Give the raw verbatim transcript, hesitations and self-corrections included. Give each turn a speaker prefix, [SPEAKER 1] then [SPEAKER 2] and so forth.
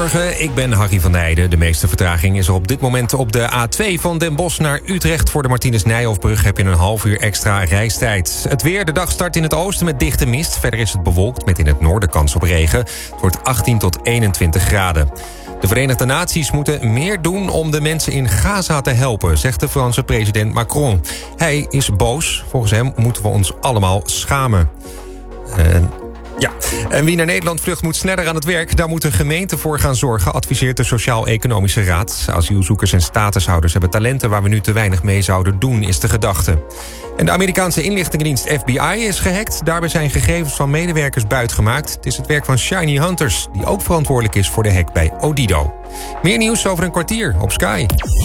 [SPEAKER 1] Goedemorgen, ik ben Harry van Nijden. De meeste vertraging is er op dit moment op de A twee van Den Bosch naar Utrecht. Voor de Martinus Nijhoffbrug heb je een half uur extra reistijd. Het weer, de dag start in het oosten met dichte mist. Verder is het bewolkt met in het noorden kans op regen. Het wordt achttien tot eenentwintig graden. De Verenigde Naties moeten meer doen om de mensen in Gaza te helpen, zegt de Franse president Macron. Hij is boos. Volgens hem moeten we ons allemaal schamen. En ja, en wie naar Nederland vlucht moet sneller aan het werk. Daar moet een gemeente voor gaan zorgen, adviseert de Sociaal-Economische Raad. Asielzoekers en statushouders hebben talenten waar we nu te weinig mee zouden doen, is de gedachte. En de Amerikaanse inlichtingendienst F B I is gehackt. Daarbij zijn gegevens van medewerkers buitgemaakt. Het is het werk van Shiny Hunters, die ook verantwoordelijk is voor de hack bij Odido. Meer nieuws over een kwartier op Sky.